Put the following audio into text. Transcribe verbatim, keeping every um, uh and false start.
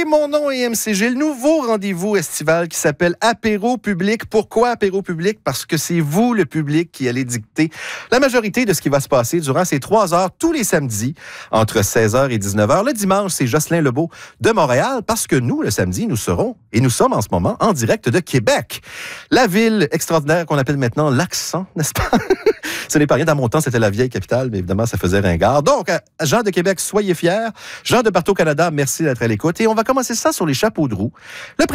mon nom est M C G, le nouveau rendez-vous estival qui s'appelle Apéro Public. Pourquoi Apéro Public? Parce que c'est vous, le public, qui allez dicter la majorité de ce qui va se passer durant ces trois heures tous les samedis, entre seize heures et dix-neuf heures. Le dimanche, c'est Jocelyn Lebeau de Montréal, parce que nous, le samedi, nous serons, et nous sommes en ce moment, en direct de Québec. La ville extraordinaire qu'on appelle maintenant l'Accent, n'est-ce pas? Ce n'est pas rien. Dans mon temps, c'était la vieille capitale, mais évidemment, ça faisait ringard. Donc, gens de Québec, soyez fiers. Gens de partout au Canada, merci d'être à l'écoute. Et on va commencer ça sur les chapeaux de roue. Le